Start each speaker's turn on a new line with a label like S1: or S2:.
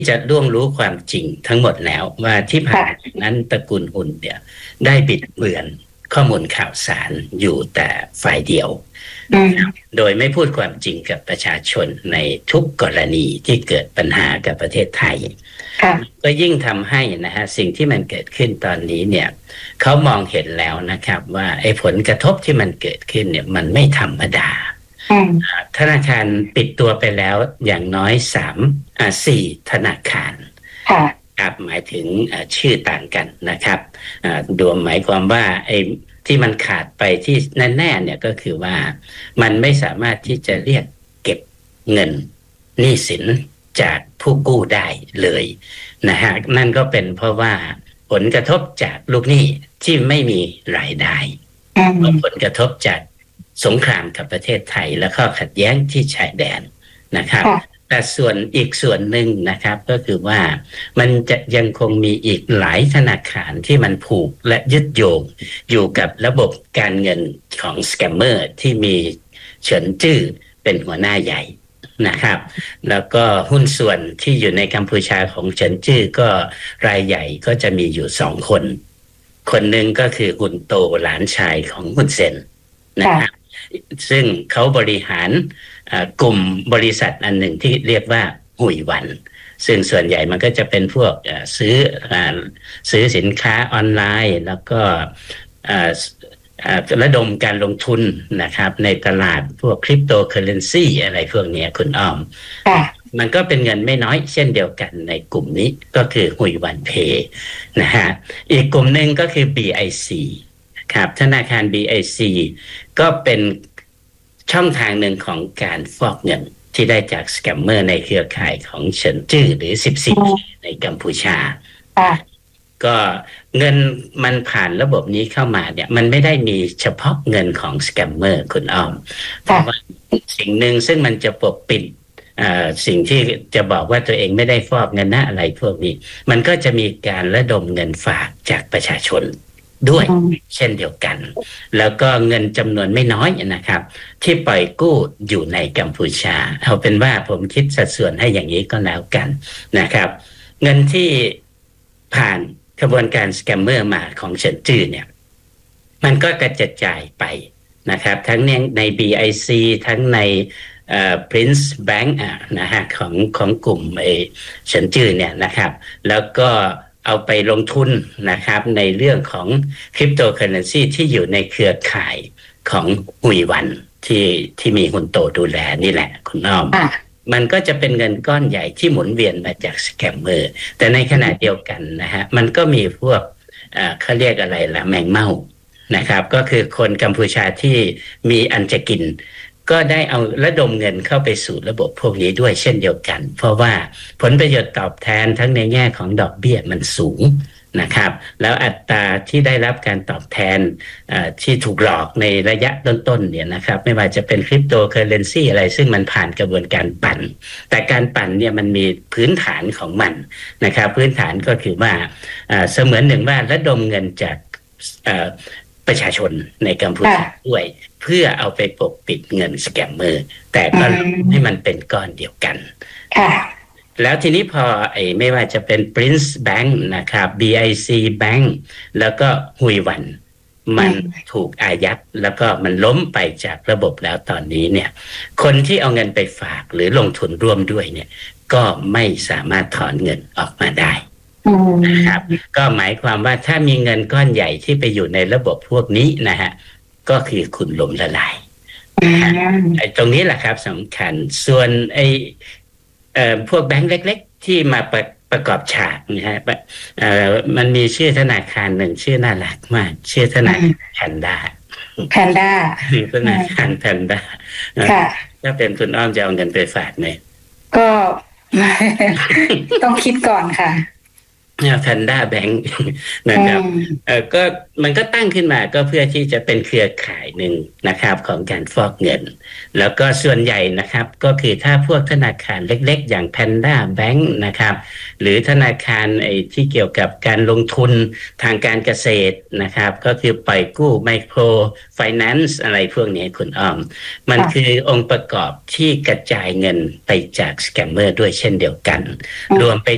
S1: จะล่วงรู้ความจริงทั้งหมดแล้วว่าที่ผ่านนั้นตระกูลหุ่นเนี่ยได้บิดเบือนข้อมูลข่าวสารอยู่แต่ฝ่ายเดียวโดยไม่พูดความจริงกับประชาชนในทุกกรณีที่เกิดปัญหากับประเทศไทยก็ยิ่งทำให้นะฮะสิ่งที่มันเกิดขึ้นตอนนี้เนี่ยเขามองเห็นแล้วนะครับว่าไอ้ผลกระทบที่มันเกิดขึ้นเนี่ยมันไม่ธรรมดาธนาคารปิดตัวไปแล้วอย่างน้อย4 ธนาคารครับหมายถึงชื่อต่างกันนะครับรวมหมายความว่าไอ้ที่มันขาดไปที่แน่ๆเนี่ยก็คือว่ามันไม่สามารถที่จะเรียกเก็บเงินหนี้สินจากผู้กู้ได้เลยนะฮะนั่นก็เป็นเพราะว่าผลกระทบจากลูกหนี้ที่ไม่มีรายได้ผลกระทบจากสงครามกับประเทศไทยและข้อขัดแย้งที่ชายแดนนะครับแต่ส่วนอีกส่วนหนึ่งนะครับก็คือว่ามันจะยังคงมีอีกหลายธนาคารที่มันผูกและยึดโยงอยู่กับระบบการเงินของสแกมเมอร์ที่มีเฉินจื้อเป็นหัวหน้าใหญ่นะครับแล้วก็หุ้นส่วนที่อยู่ในกัมพูชาของเฉินจื้อก็รายใหญ่ก็จะมีอยู่2 คนคนหนึ่งก็คือฮุนโตหลานชายของฮุนเซนนะครับซึ่งเขาบริหารกลุ่มบริษัทอันหนึ่งที่เรียกว่าหุยหวันซึ่งส่วนใหญ่มันก็จะเป็นพวกซื้อสินค้าออนไลน์แล้วก็ระดมการลงทุนนะครับในตลาดพวกคริปโตเคอเรนซีอะไรพวกนี้คุณอ้อมมันก็เป็นเงินไม่น้อยเช่นเดียวกันในกลุ่มนี้ก็คือหุยหวันเพย์นะฮะอีกกลุ่มหนึ่งก็คือ BIC ครับธนาคาร BIC ก็เป็นช่องทางหนึ่งของการฟอกเงินที่ได้จากสแกมเมอร์ในเครือข่ายของเฉินจื้อหรือ14ในกัมพูชาก็เงินมันผ่านระบบนี้เข้ามาเนี่ยมันไม่ได้มีเฉพาะเงินของสแกมเมอร์คุณอ้อมเพราะว่าสิ่งหนึ่งซึ่งมันจะปกปิดสิ่งที่จะบอกว่าตัวเองไม่ได้ฟอกเงินนะอะไรพวกนี้มันก็จะมีการระดมเงินฝากจากประชาชนด้วยเช่นเดียวกันแล้วก็เงินจำนวนไม่น้อยนะครับที่ปล่อยกู้อยู่ในกัมพูชาเอาเป็นว่าผมคิดสัดส่วนให้อย่างนี้ก็แล้วกันนะครับเงินที่ผ่านกระบวนการสแกมเมอร์มาของเฉินจื้อเนี่ยมันก็กระจายไปนะครับทั้งใน BIC ทั้งในPrince Bank นะฮะของกลุ่มเฉินจื้อเนี่ยนะครับแล้วก็เอาไปลงทุนนะครับในเรื่องของคริปโตเคอเรนซีที่อยู่ในเครือข่ายของหุยหวันที่มีฮุนโตดูแลนี่แหละคุณอ้อมมันก็จะเป็นเงินก้อนใหญ่ที่หมุนเวียนมาจากสแกมเมอร์แต่ในขณะเดียวกันนะฮะมันก็มีพวกเขาเรียกอะไรล่ะแมงเม่านะครับก็คือคนกัมพูชาที่มีอันจะกินก็ได้เอาระดมเงินเข้าไปสู่ระบบพวกนี้ด้วยเช่นเดียวกันเพราะว่าผลประโยชน์ตอบแทนทั้งในแง่ของดอกเบี้ยมันสูงนะครับแล้วอัตราที่ได้รับการตอบแทนที่ถูกหลอกในระยะต้นๆเนี่ยนะครับไม่ว่าจะเป็นคริปโตเคอเรนซีอะไรซึ่งมันผ่านกระบวนการปั่นแต่การปั่นเนี่ยมันมีพื้นฐานของมันนะครับพื้นฐานก็คือว่าเสมือนหนึ่งว่าระดมเงินจากประชาชนในกัมพูชาด้วยเพื่อเอาไปปกปิดเงินสแกมเมอร์แต่ก็ให้มันเป็นก้อนเดียวกันแล้วทีนี้พอไม่ว่าจะเป็น Prince Bank นะครับ BIC Bank แล้วก็หุยหวันมันถูกอายัดแล้วก็มันล้มไปจากระบบแล้วตอนนี้เนี่ยคนที่เอาเงินไปฝากหรือลงทุนร่วมด้วยเนี่ยก็ไม่สามารถถอนเงินออกมาได้นะครับก็หมายความว่าถ้ามีเงินก้อนใหญ่ที่ไปอยู่ในระบบพวกนี้นะฮะก็คือคุณล้มละลายตรงนี้แหละครับสำคัญส่วนพวกแบงค์เล็กๆที่มาประกอบฉากนะฮะมันมีชื่อธนาคารหนึ่งชื่อน่ารักมากชื่อธนาคารแพนด้าธนาคารแพนด้าถ้าเป็นคุณอ้อมจะเอาเงินไปฝากไหม
S2: ก็ต้องคิดก่อนค่ะ
S1: แพนด้าแบงค์นะครับก็มันก็ตั้งขึ้นมาก็เพื่อที่จะเป็นเครือข่ายหนึ่งนะครับของการฟอกเงินแล้วก็ส่วนใหญ่นะครับก็คือถ้าพวกธนาคารเล็กๆอย่างแพนด้าแบงค์นะครับหรือธนาคารที่เกี่ยวกับการลงทุนทางการเกษตรนะครับก็คือปล่อยกู้ไมโครไฟแนนซ์อะไรพวกนี้คุณอ้อมมันคือองค์ประกอบที่กระจายเงินไปจากสแกมเมอร์ด้วยเช่นเดียวกันรวมไป